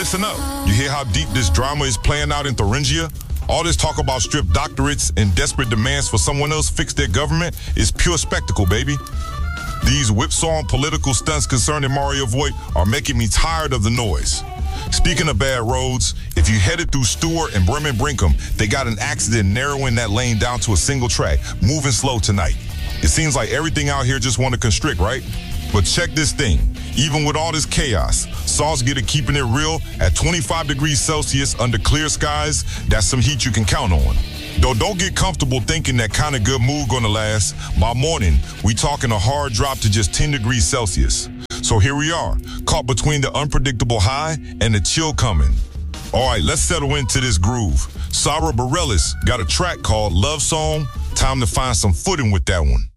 listen up. You hear how deep this drama is playing out in Thuringia? All this talk about stripped doctorates and desperate demands for someone else fix their government is pure spectacle, baby. These whipsawing political stunts concerning Mario Voigt are making me tired of the noise. Speaking of bad roads, if you headed through Stewart and Bremen-Brinkham, they got an accident narrowing that lane down to a single track, moving slow tonight. It seems like everything out here just want to constrict, right? But check this thing. Even with all this chaos, Salzgitter keeping it real at 25 degrees Celsius under clear skies. That's some heat you can count on. Though don't get comfortable thinking that kind of good mood gonna last. By morning, we talking a hard drop to just 10 degrees Celsius. So here we are, caught between the unpredictable high and the chill coming. All right, let's settle into this groove. Sara Bareilles got a track called Love Song. Time to find some footing with that one.